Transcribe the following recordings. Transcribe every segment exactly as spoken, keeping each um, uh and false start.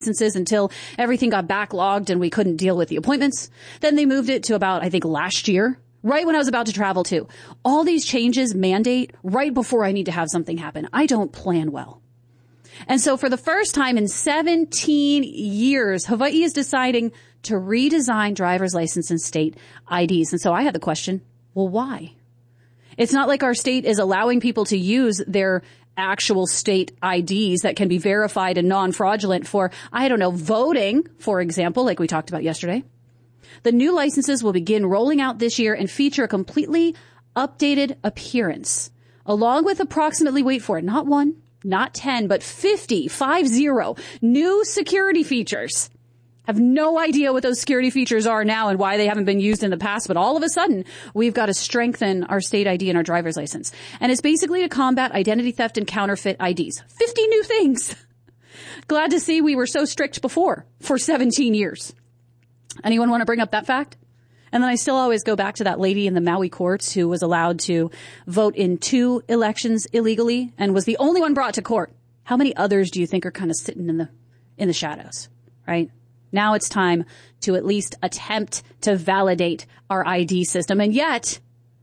licenses until everything got backlogged and we couldn't deal with the appointments. Then they moved it to about, I think, last year, right when I was about to travel too. All these changes mandate right before I need to have something happen. I don't plan well. And so for the first time in seventeen years, Hawaii is deciding to redesign driver's license and state I Ds. And so I had the question, well, why? It's not like our state is allowing people to use their actual state I Ds that can be verified and non-fraudulent for, I don't know, voting, for example, like we talked about yesterday. The new licenses will begin rolling out this year and feature a completely updated appearance, along with approximately, wait for it, not one, not ten, but fifty, five zero, new security features. Have no idea what those security features are now and why they haven't been used in the past, but all of a sudden, we've got to strengthen our state I D and our driver's license. And it's basically to combat identity theft and counterfeit I Ds. fifty new things. Glad to see we were so strict before for seventeen years. Anyone want to bring up that fact? And then I still always go back to that lady in the Maui courts who was allowed to vote in two elections illegally and was the only one brought to court. How many others do you think are kind of sitting in the in the shadows, right? Now it's time to at least attempt to validate our I D system. And yet,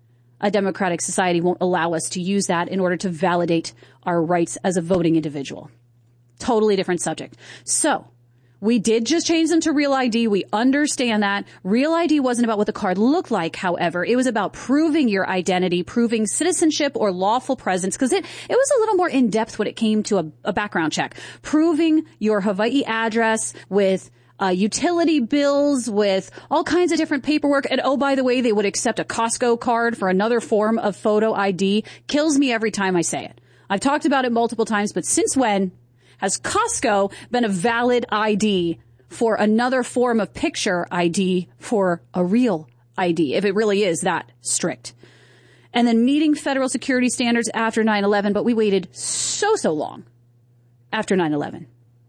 a democratic society won't allow us to use that in order to validate our rights as a voting individual. Totally different subject. So, we did just change them to Real I D. We understand that. Real I D wasn't about what the card looked like, however. It was about proving your identity, proving citizenship or lawful presence, because it, it was a little more in-depth when it came to a, a background check. Proving your Hawaii address with uh, utility bills, with all kinds of different paperwork. And oh, by the way, they would accept a Costco card for another form of photo I D. Kills me every time I say it. I've talked about it multiple times, but since when has Costco been a valid I D for another form of picture I D for a real I D, if it really is that strict? And then meeting federal security standards after nine eleven, but we waited so, so long after nine eleven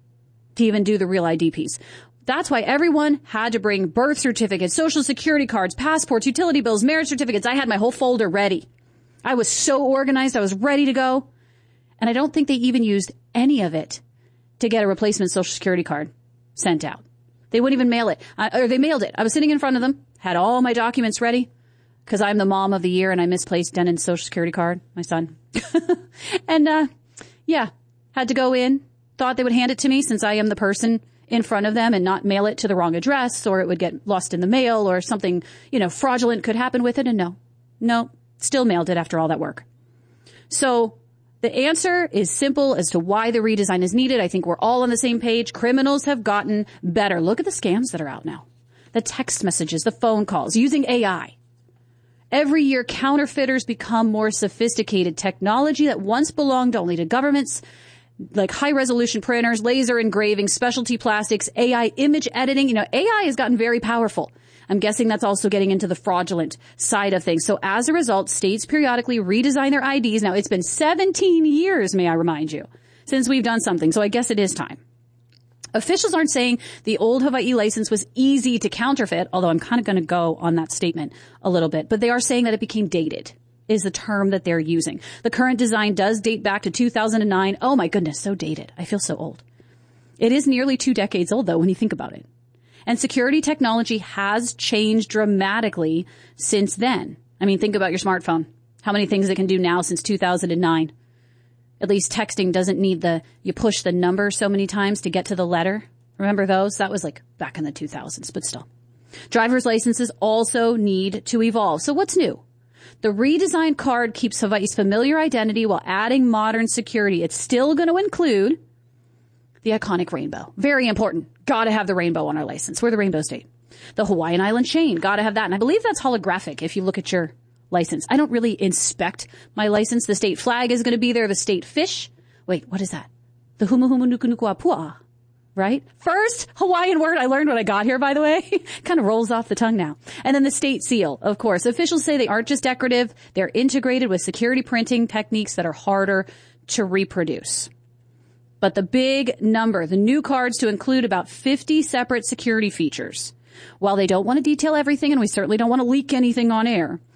to even do the Real I D piece. That's why everyone had to bring birth certificates, social security cards, passports, utility bills, marriage certificates. I had my whole folder ready. I was so organized. I was ready to go. And I don't think they even used any of it to get a replacement social security card sent out. They wouldn't even mail it. I, or they mailed it. I was sitting in front of them, had all my documents ready, because I'm the mom of the year and I misplaced Denon's social security card, my son. and, uh, yeah, had to go in, thought they would hand it to me since I am the person in front of them and not mail it to the wrong address, or it would get lost in the mail, or something, you know, fraudulent could happen with it. And no, no, still mailed it after all that work. So the answer is simple as to why the redesign is needed. I think we're all on the same page. Criminals have gotten better. Look at the scams that are out now. The text messages, the phone calls, using A I. Every year, counterfeiters become more sophisticated. Technology that once belonged only to governments, like high-resolution printers, laser engraving, specialty plastics, A I image editing. You know, A I has gotten very powerful. I'm guessing that's also getting into the fraudulent side of things. So as a result, states periodically redesign their I Ds. Now, it's been seventeen years, may I remind you, since we've done something. So I guess it is time. Officials aren't saying the old Hawaii license was easy to counterfeit, although I'm kind of going to go on that statement a little bit. But they are saying that it became dated, is the term that they're using. The current design does date back to two thousand nine. Oh, my goodness, so dated. I feel so old. It is nearly two decades old, though, when you think about it. And security technology has changed dramatically since then. I mean, think about your smartphone. How many things it can do now since two thousand nine? At least texting doesn't need the, you push the number so many times to get to the letter. Remember those? That was like back in the two thousands, but still. Driver's licenses also need to evolve. So what's new? The redesigned card keeps Hawaii's familiar identity while adding modern security. It's still going to include the iconic rainbow. Very important. Got to have the rainbow on our license. We're the rainbow state. The Hawaiian Island chain. Got to have that. And I believe that's holographic if you look at your license. I don't really inspect my license. The state flag is going to be there. The state fish. Wait, what is that? The humu humu nuku nuku apua. Right? First Hawaiian word I learned when I got here, by the way. Kind of rolls off the tongue now. And then the state seal, of course. Officials say they aren't just decorative. They're integrated with security printing techniques that are harder to reproduce. But the big number, the new cards to include about fifty separate security features. While they don't want to detail everything, and we certainly don't want to leak anything on air,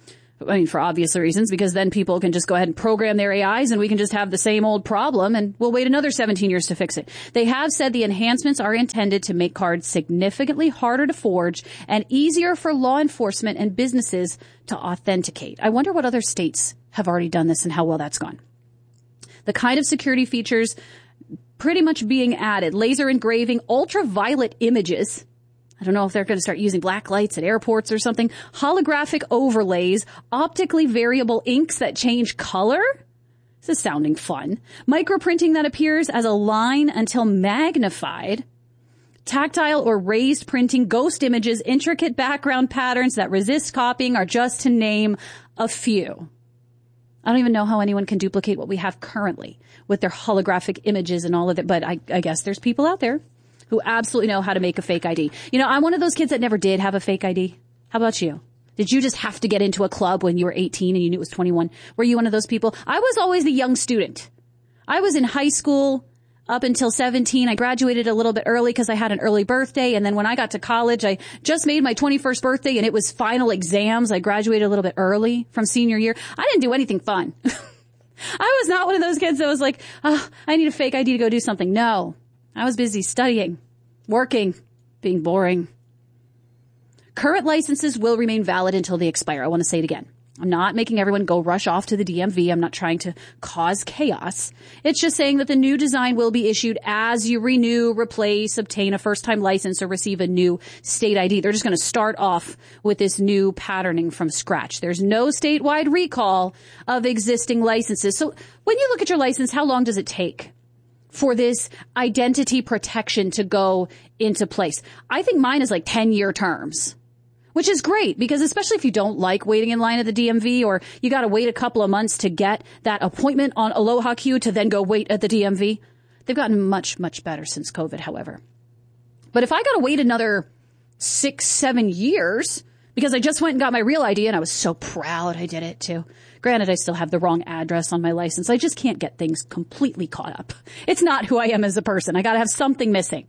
I mean, for obvious reasons, because then people can just go ahead and program their A Is and we can just have the same old problem and we'll wait another seventeen years to fix it. They have said the enhancements are intended to make cards significantly harder to forge and easier for law enforcement and businesses to authenticate. I wonder what other states have already done this and how well that's gone. The kind of security features pretty much being added: laser engraving, ultraviolet images. I don't know if they're going to start using black lights at airports or something. Holographic overlays, optically variable inks that change color. This is sounding fun. Microprinting that appears as a line until magnified. Tactile or raised printing, ghost images, intricate background patterns that resist copying are just to name a few. I don't even know how anyone can duplicate what we have currently with their holographic images and all of that. But I, I guess there's people out there who absolutely know how to make a fake I D. You know, I'm one of those kids that never did have a fake I D. How about you? Did you just have to get into a club when you were eighteen and you knew it was twenty-one? Were you one of those people? I was always the young student. I was in high school up until seventeen. I graduated a little bit early because I had an early birthday. And then when I got to college, I just made my twenty-first birthday and it was final exams. I graduated a little bit early from senior year. I didn't do anything fun. I was not one of those kids that was like, oh, I need a fake I D to go do something. No. I was busy studying, working, being boring. Current licenses will remain valid until they expire. I want to say it again. I'm not making everyone go rush off to the D M V. I'm not trying to cause chaos. It's just saying that the new design will be issued as you renew, replace, obtain a first-time license, or receive a new state I D. They're just going to start off with this new patterning from scratch. There's no statewide recall of existing licenses. So when you look at your license, how long does it take for this identity protection to go into place? I think mine is like ten-year terms, which is great because especially if you don't like waiting in line at the D M V or you got to wait a couple of months to get that appointment on Aloha Q to then go wait at the D M V. They've gotten much, much better since COVID, however. But if I got to wait another six, seven years because I just went and got my real I D and I was so proud I did it too. Granted, I still have the wrong address on my license. I just can't get things completely caught up. It's not who I am as a person. I got to have something missing.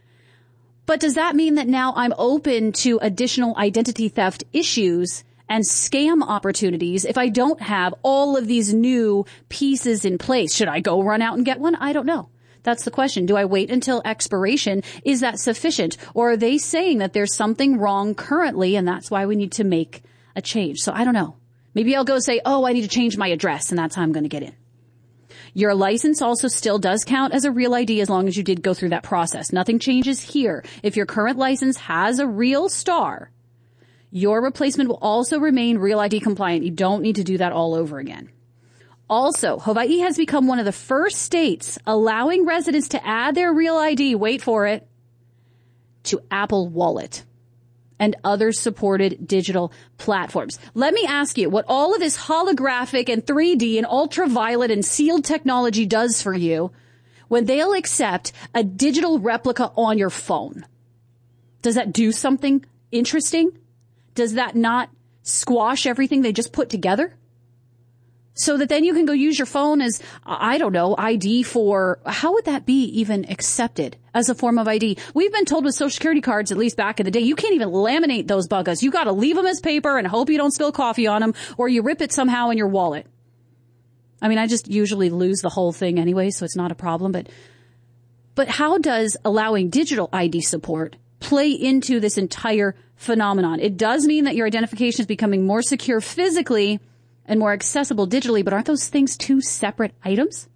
But does that mean that now I'm open to additional identity theft issues and scam opportunities if I don't have all of these new pieces in place? Should I go run out and get one? I don't know. That's the question. Do I wait until expiration? Is that sufficient? Or are they saying that there's something wrong currently and that's why we need to make a change? So I don't know. Maybe I'll go say, oh, I need to change my address, and that's how I'm going to get in. Your license also still does count as a real I D as long as you did go through that process. Nothing changes here. If your current license has a real star, your replacement will also remain real I D compliant. You don't need to do that all over again. Also, Hawaii has become one of the first states allowing residents to add their real I D, wait for it, to Apple Wallet and other supported digital platforms. Let me ask you what all of this holographic and three D and ultraviolet and sealed technology does for you when they'll accept a digital replica on your phone. Does that do something interesting? Does that not squash everything they just put together? So that then you can go use your phone as, I don't know, I D for, how would that be even accepted as a form of I D? We've been told with Social Security cards, at least back in the day, you can't even laminate those buggers. You got to leave them as paper and hope you don't spill coffee on them or you rip it somehow in your wallet. I mean, I just usually lose the whole thing anyway, so it's not a problem. But, but how does allowing digital I D support play into this entire phenomenon? It does mean that your identification is becoming more secure physically and more accessible digitally, but aren't those things two separate items?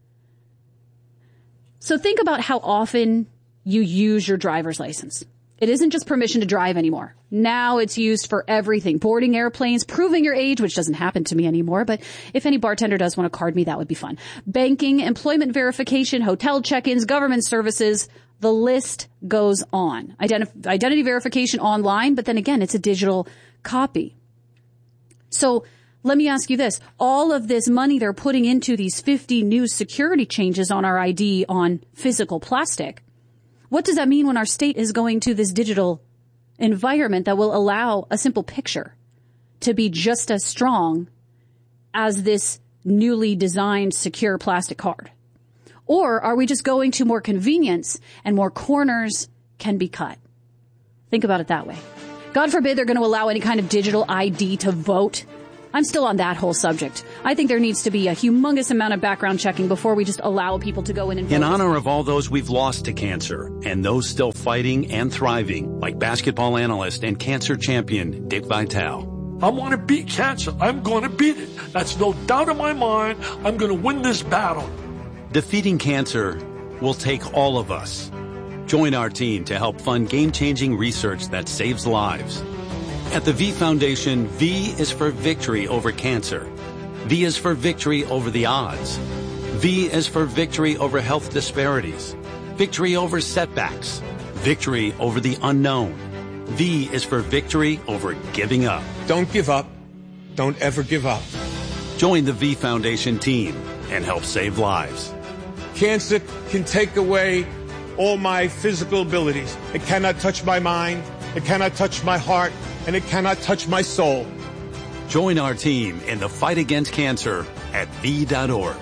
So think about how often you use your driver's license. It isn't just permission to drive anymore. Now it's used for everything. Boarding airplanes, proving your age, which doesn't happen to me anymore, but if any bartender does want to card me, that would be fun. Banking, employment verification, hotel check-ins, government services, the list goes on. Identif- identity verification online, but then again, it's a digital copy. So let me ask you this. All of this money they're putting into these fifty new security changes on our I D on physical plastic, what does that mean when our state is going to this digital environment that will allow a simple picture to be just as strong as this newly designed secure plastic card? Or are we just going to more convenience and more corners can be cut? Think about it that way. God forbid they're going to allow any kind of digital I D to vote. I'm still on that whole subject. I think there needs to be a humongous amount of background checking before we just allow people to go in and vote. In honor of all those we've lost to cancer and those still fighting and thriving, like basketball analyst and cancer champion Dick Vitale. I want to beat cancer. I'm going to beat it. That's no doubt in my mind. I'm going to win this battle. Defeating cancer will take all of us. Join our team to help fund game-changing research that saves lives. At the V Foundation, V is for victory over cancer. V is for victory over the odds. V is for victory over health disparities. Victory over setbacks. Victory over the unknown. V is for victory over giving up. Don't give up. Don't ever give up. Join the V Foundation team and help save lives. Cancer can take away all my physical abilities. It cannot touch my mind. It cannot touch my heart. And it cannot touch my soul. Join our team in the fight against cancer at V dot org.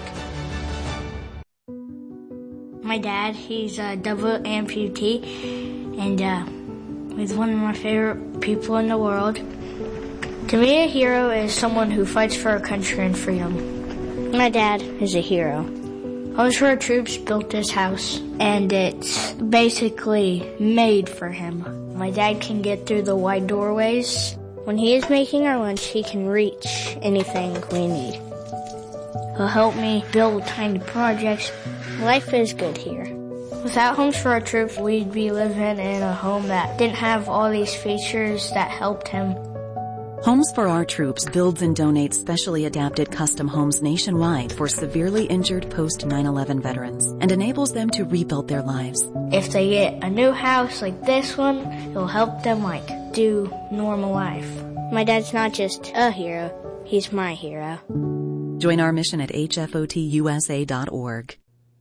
My dad, he's a double amputee, and uh, he's one of my favorite people in the world. To me, a hero is someone who fights for our country and freedom. My dad is a hero. Homes for Our Troops built this house, and it's basically made for him. My dad can get through the wide doorways. When he is making our lunch, he can reach anything we need. He'll help me build tiny projects. Life is good here. Without Homes for Our Troops, we'd be living in a home that didn't have all these features that helped him. Homes for Our Troops builds and donates specially adapted custom homes nationwide for severely injured post nine eleven veterans and enables them to rebuild their lives. If they get a new house like this one, it'll help them, like, do normal life. My dad's not just a hero, he's my hero. Join our mission at H F O T U S A dot org.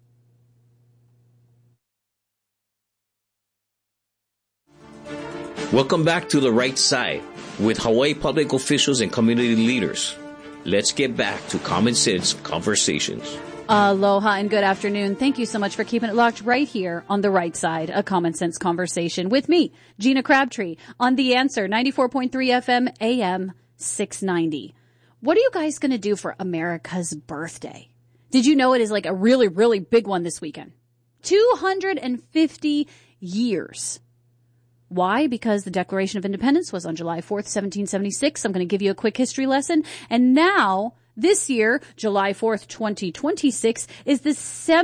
Welcome back to The Right Side with Hawaii public officials and community leaders. Let's get back to common sense conversations. Aloha and good afternoon. Thank you so much for keeping it locked right here on The Right Side, a common sense conversation with me, Gina Crabtree, on The Answer, ninety-four point three F M, A M six ninety. What are you guys going to do for America's birthday? Did you know it is like a really, really big one this weekend? two hundred fifty years. Why? Because the Declaration of Independence was on July fourth, seventeen seventy-six. I'm going to give you a quick history lesson. And now, this year, July fourth, twenty twenty-six, is the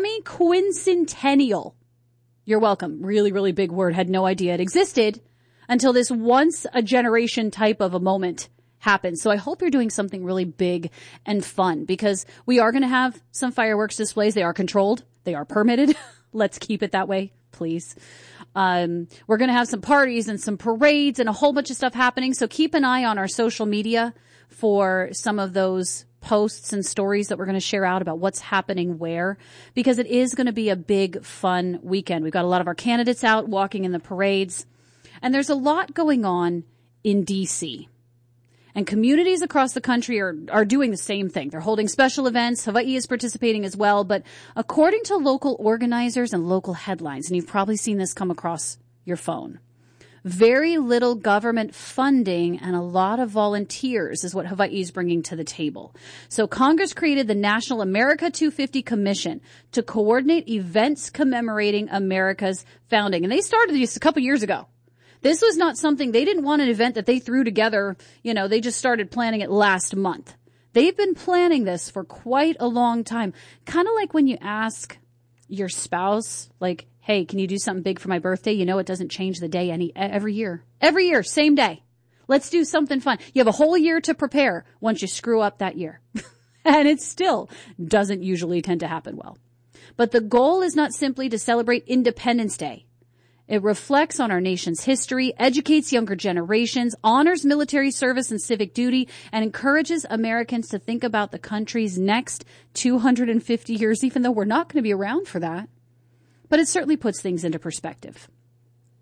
semi-quincentennial. You're welcome. Really, really big word. Had no idea it existed until this once-a-generation type of a moment happened. So I hope you're doing something really big and fun because we are going to have some fireworks displays. They are controlled. They are permitted. Let's keep it that way, please. Um, we're going to have some parties and some parades and a whole bunch of stuff happening. So keep an eye on our social media for some of those posts and stories that we're going to share out about what's happening where, because it is going to be a big, fun weekend. We've got a lot of our candidates out walking in the parades, and there's a lot going on in D C And communities across the country are, are doing the same thing. They're holding special events. Hawaii is participating as well. But according to local organizers and local headlines, and you've probably seen this come across your phone, very little government funding and a lot of volunteers is what Hawaii is bringing to the table. So Congress created the National America two fifty Commission to coordinate events commemorating America's founding. And they started this a couple years ago. This was not something, they didn't want an event that they threw together. You know, they just started planning it last month. They've been planning this for quite a long time. Kind of like when you ask your spouse, like, hey, can you do something big for my birthday? You know, it doesn't change the day any every year. Every year, same day. Let's do something fun. You have a whole year to prepare once you screw up that year. And it still doesn't usually tend to happen well. But the goal is not simply to celebrate Independence Day. It reflects on our nation's history, educates younger generations, honors military service and civic duty, and encourages Americans to think about the country's next two hundred fifty years, even though we're not going to be around for that. But it certainly puts things into perspective.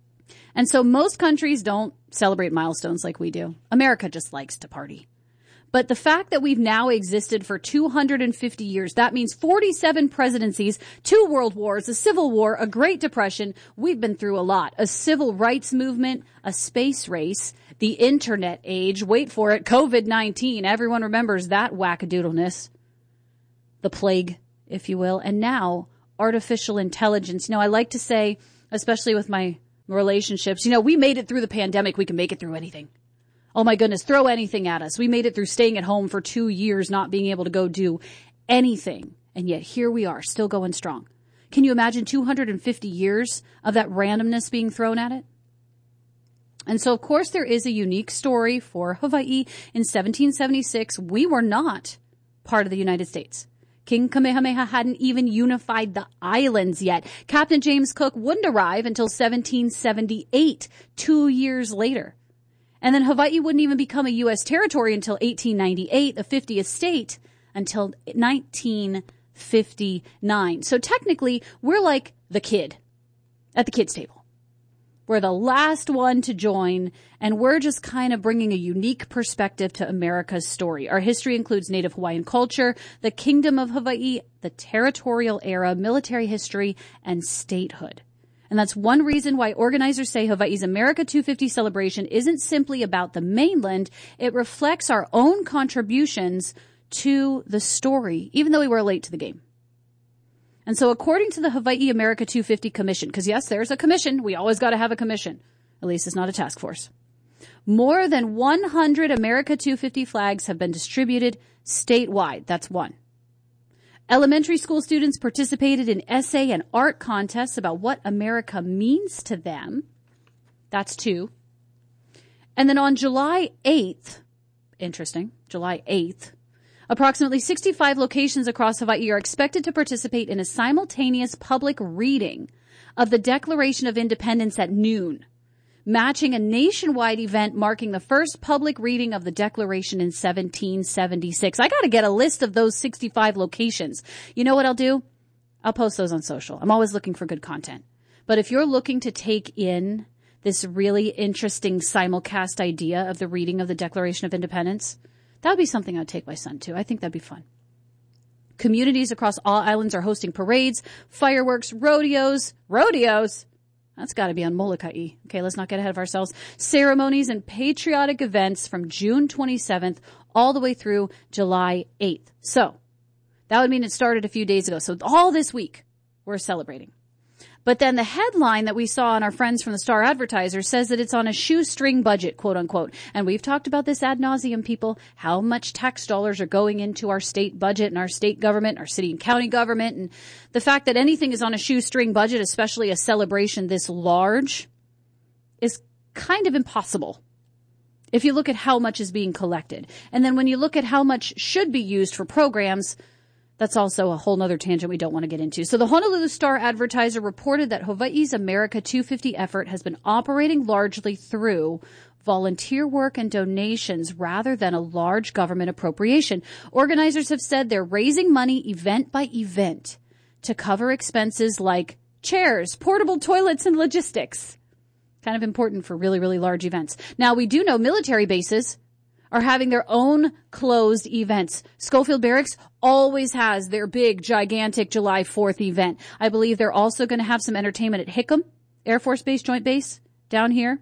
And so most countries don't celebrate milestones like we do. America just likes to party. But the fact that we've now existed for two hundred fifty years, that means forty-seven presidencies, two world wars, a civil war, a Great Depression. We've been through a lot. A civil rights movement, a space race, the internet age. Wait for it. COVID nineteen. Everyone remembers that wackadoodleness. The plague, if you will. And now artificial intelligence. You know, I like to say, especially with my relationships, you know, we made it through the pandemic. We can make it through anything. Oh my goodness, throw anything at us. We made it through staying at home for two years, not being able to go do anything. And yet here we are, still going strong. Can you imagine two hundred fifty years of that randomness being thrown at it? And so, of course, there is a unique story for Hawaii. In seventeen seventy-six, we were not part of the United States. King Kamehameha hadn't even unified the islands yet. Captain James Cook wouldn't arrive until seventeen seventy-eight, two years later. And then Hawaii wouldn't even become a U S territory until eighteen ninety-eight, the fiftieth state, until nineteen fifty-nine. So technically, we're like the kid at the kids' table. We're the last one to join, and we're just kind of bringing a unique perspective to America's story. Our history includes Native Hawaiian culture, the Kingdom of Hawaii, the territorial era, military history, and statehood. And that's one reason why organizers say Hawaii's America two fifty celebration isn't simply about the mainland. It reflects our own contributions to the story, even though we were late to the game. And so according to the Hawaii America two fifty Commission, because yes, there's a commission. We always got to have a commission. At least it's not a task force. More than one hundred America two fifty flags have been distributed statewide. That's one. Elementary school students participated in essay and art contests about what America means to them. That's two. And then on July eighth, interesting, July eighth, approximately sixty-five locations across Hawaii are expected to participate in a simultaneous public reading of the Declaration of Independence at noon, matching a nationwide event marking the first public reading of the Declaration in seventeen seventy-six. I got to get a list of those sixty-five locations. You know what I'll do? I'll post those on social. I'm always looking for good content. But if you're looking to take in this really interesting simulcast idea of the reading of the Declaration of Independence, that would be something I'd take my son to. I think that'd be fun. Communities across all islands are hosting parades, fireworks, rodeos, rodeos. That's got to be on Molokai. Okay, let's not get ahead of ourselves. Ceremonies and patriotic events from June twenty-seventh all the way through July eighth. So that would mean it started a few days ago. So all this week we're celebrating. But then the headline that we saw on our friends from the Star Advertiser says that it's on a shoestring budget, quote unquote. And we've talked about this ad nauseum, people, how much tax dollars are going into our state budget and our state government, our city and county government. And the fact that anything is on a shoestring budget, especially a celebration this large, is kind of impossible if you look at how much is being collected. And then when you look at how much should be used for programs, that's also a whole nother tangent we don't want to get into. So the Honolulu Star Advertiser reported that Hawaii's America two fifty effort has been operating largely through volunteer work and donations rather than a large government appropriation. Organizers have said they're raising money event by event to cover expenses like chairs, portable toilets, and logistics. Kind of important for really, really large events. Now, we do know military bases are having their own closed events. Schofield Barracks always has their big, gigantic July fourth event. I believe they're also going to have some entertainment at Hickam Air Force Base Joint Base down here.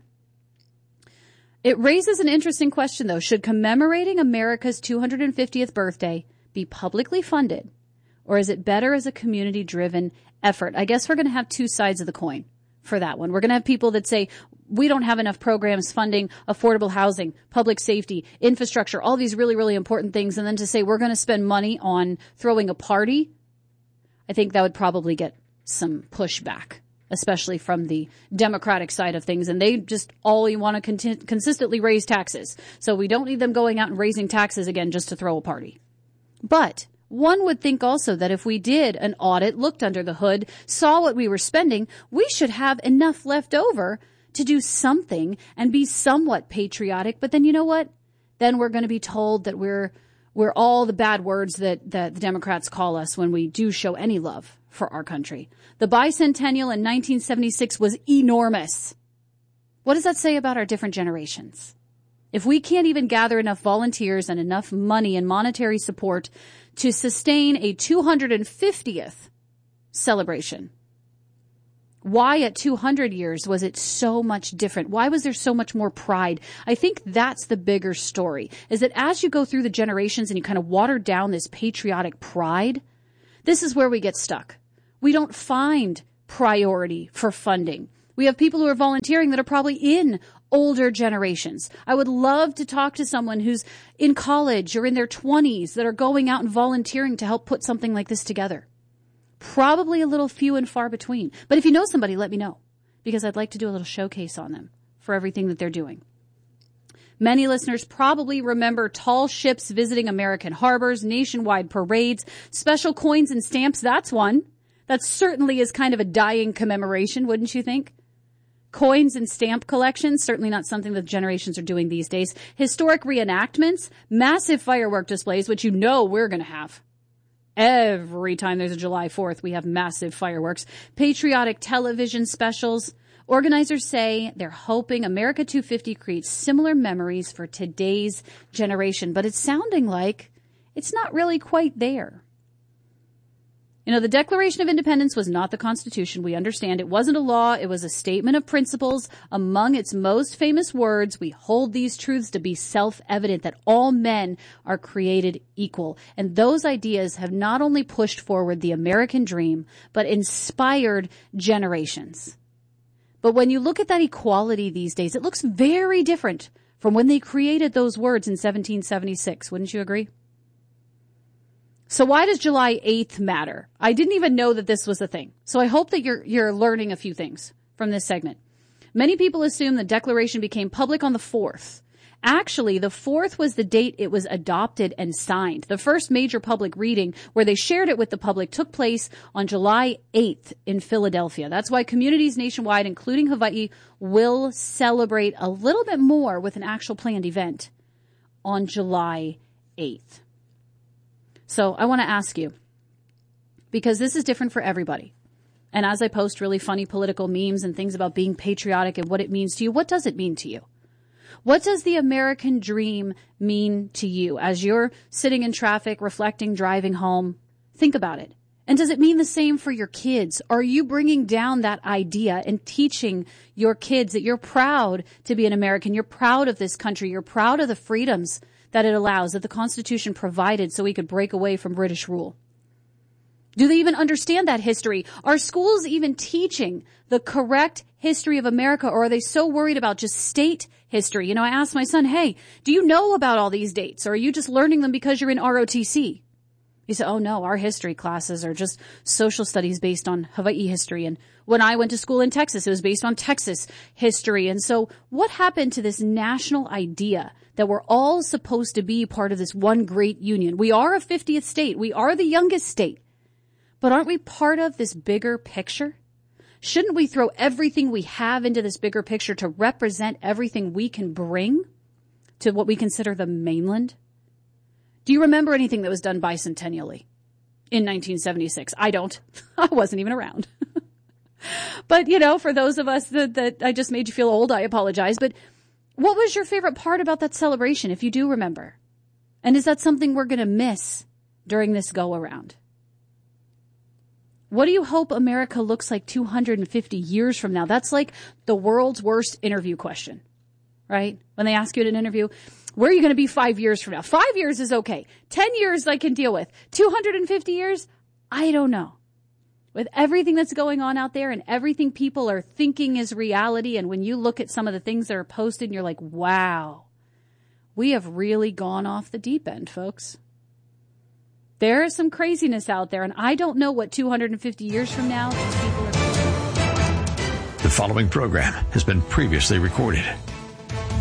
It raises an interesting question, though. Should commemorating America's two hundred fiftieth birthday be publicly funded, or is it better as a community-driven effort? I guess we're going to have two sides of the coin for that one. We're going to have people that say, we don't have enough programs funding affordable housing, public safety, infrastructure, all these really, really important things. And then to say we're going to spend money on throwing a party, I think that would probably get some pushback, especially from the Democratic side of things. And they just all you want to cont- consistently raise taxes. So we don't need them going out and raising taxes again just to throw a party. But one would think also that if we did an audit, looked under the hood, saw what we were spending, we should have enough left over to do something and be somewhat patriotic. But then you know what? Then we're going to be told that we're we're all the bad words that, that the Democrats call us when we do show any love for our country. The bicentennial in nineteen seventy-six was enormous. What does that say about our different generations? If we can't even gather enough volunteers and enough money and monetary support to sustain a two hundred fiftieth celebration, why at two hundred years was it so much different? Why was there so much more pride? I think that's the bigger story, is that as you go through the generations and you kind of water down this patriotic pride, this is where we get stuck. We don't find priority for funding. We have people who are volunteering that are probably in older generations. I would love to talk to someone who's in college or in their twenties that are going out and volunteering to help put something like this together. Probably a little few and far between. But if you know somebody, let me know, because I'd like to do a little showcase on them for everything that they're doing. Many listeners probably remember tall ships visiting American harbors, nationwide parades, special coins and stamps. That's one. That certainly is kind of a dying commemoration, wouldn't you think? Coins and stamp collections, certainly not something that generations are doing these days. Historic reenactments, massive firework displays, which you know we're going to have. Every time there's a July fourth, we have massive fireworks. Patriotic television specials. Organizers say they're hoping America two fifty creates similar memories for today's generation, but it's sounding like it's not really quite there. You know, the Declaration of Independence was not the Constitution. We understand it wasn't a law. It was a statement of principles. Among its most famous words, we hold these truths to be self-evident, that all men are created equal. And those ideas have not only pushed forward the American dream, but inspired generations. But when you look at that equality these days, it looks very different from when they created those words in seventeen seventy-six. Wouldn't you agree? So why does July eighth matter? I didn't even know that this was a thing. So I hope that you're you're learning a few things from this segment. Many people assume the Declaration became public on the fourth. Actually, the fourth was the date it was adopted and signed. The first major public reading where they shared it with the public took place on July eighth in Philadelphia. That's why communities nationwide, including Hawaii, will celebrate a little bit more with an actual planned event on July eighth. So I want to ask you, because this is different for everybody. And as I post really funny political memes and things about being patriotic and what it means to you, what does it mean to you? What does the American dream mean to you as you're sitting in traffic, reflecting, driving home? Think about it. And does it mean the same for your kids? Are you bringing down that idea and teaching your kids that you're proud to be an American? You're proud of this country. You're proud of the freedoms that it allows, that the Constitution provided so we could break away from British rule. Do they even understand that history? Are schools even teaching the correct history of America, or are they so worried about just state history? You know, I asked my son, hey, do you know about all these dates, or are you just learning them because you're in R O T C? He said, oh no, our history classes are just social studies based on Hawaii history. And when I went to school in Texas, it was based on Texas history. And so what happened to this national idea that we're all supposed to be part of this one great union? We are a fiftieth state. We are the youngest state. But aren't we part of this bigger picture? Shouldn't we throw everything we have into this bigger picture to represent everything we can bring to what we consider the mainland? Do you remember anything that was done bicentennially in nineteen seventy-six? I don't. I wasn't even around. But, you know, for those of us that, that I just made you feel old, I apologize. But what was your favorite part about that celebration, if you do remember? And is that something we're going to miss during this go-around? What do you hope America looks like two hundred fifty years from now? That's like the world's worst interview question, right? When they ask you at an interview, where are you going to be five years from now? Five years is okay. Ten years I can deal with. two hundred fifty years? I don't know. With everything that's going on out there and everything people are thinking is reality, and when you look at some of the things that are posted, you're like, wow, we have really gone off the deep end, folks. There is some craziness out there, and I don't know what two hundred fifty years from now these people are going to do. The following program has been previously recorded.